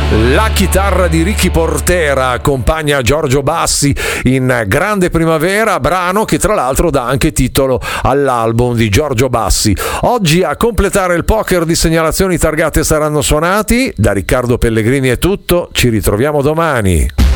La chitarra di Ricky Portera accompagna Giorgio Bassi in Grande Primavera, brano che tra l'altro dà anche titolo all'album di Giorgio Bassi. Oggi a completare il poker di segnalazioni targate saranno suonati. Da Riccardo Pellegrini è tutto, ci ritroviamo domani.